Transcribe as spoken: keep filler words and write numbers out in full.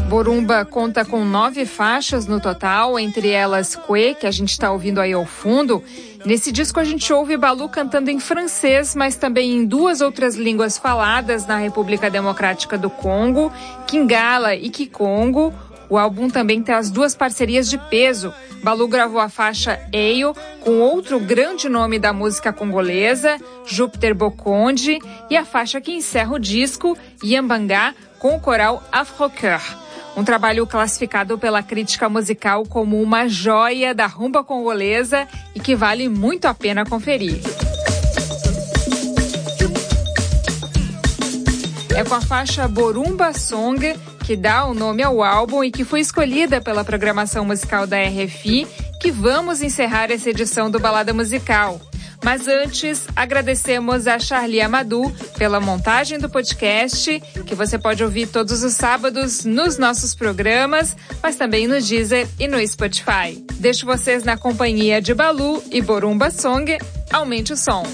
Borumba conta com nove faixas no total, entre elas Kwe, que a gente está ouvindo aí ao fundo. Nesse disco a gente ouve Balu cantando em francês, mas também em duas outras línguas faladas na República Democrática do Congo, Kingala e Kikongo. O álbum também tem as duas parcerias de peso. Balu gravou a faixa Eyo com outro grande nome da música congolesa, Júpiter Bokonde, e a faixa que encerra o disco, Yambanga, com o coral Afrocoeur. Um trabalho classificado pela crítica musical como uma joia da rumba congolesa e que vale muito a pena conferir. É com a faixa Borumba Song, que dá o nome ao álbum e que foi escolhida pela programação musical da R F I, que vamos encerrar essa edição do Balada Musical. Mas antes, agradecemos a Charlie Amadou pela montagem do podcast, que você pode ouvir todos os sábados nos nossos programas, mas também no Deezer e no Spotify. Deixo vocês na companhia de Balu e Borumba Song. Aumente o som.